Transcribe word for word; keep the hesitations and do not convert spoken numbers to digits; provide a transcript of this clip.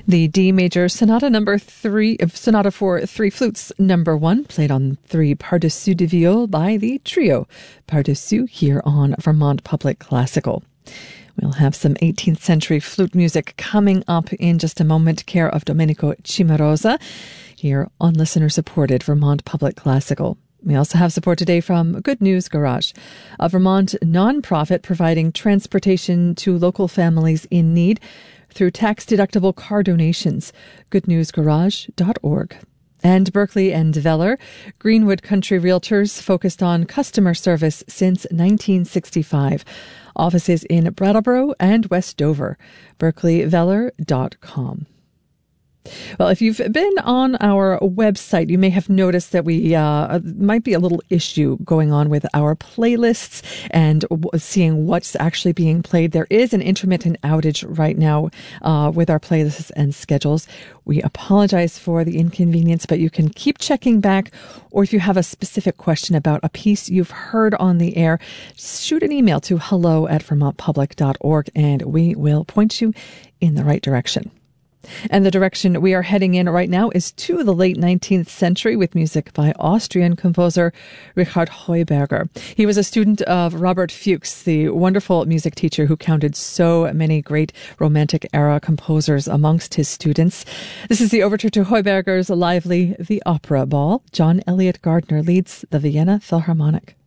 The D major sonata number three, sonata for three flutes number one, played on three Par-dessus de viol by the trio Par-dessus here on Vermont Public Classical. We'll have some eighteenth century flute music coming up in just a moment, care of Domenico Cimarosa, here on listener-supported Vermont Public Classical. We also have support today from Good News Garage, a Vermont nonprofit providing transportation to local families in need through tax-deductible car donations. good news garage dot org. And Berkeley and Veller, Greenwood Country Realtors, focused on customer service since nineteen sixty-five. Offices in Brattleboro and West Dover. berkeley veller dot com. Well, if you've been on our website, you may have noticed that we uh, might be a little issue going on with our playlists and w- seeing what's actually being played. There is an intermittent outage right now uh, with our playlists and schedules. We apologize for the inconvenience, but you can keep checking back. Or if you have a specific question about a piece you've heard on the air, shoot an email to hello at vermont public dot org and we will point you in the right direction. And the direction we are heading in right now is to the late nineteenth century with music by Austrian composer Richard Heuberger. He was a student of Robert Fuchs, the wonderful music teacher who counted so many great Romantic era composers amongst his students. This is the overture to Heuberger's lively The Opera Ball. John Elliott Gardner leads the Vienna Philharmonic.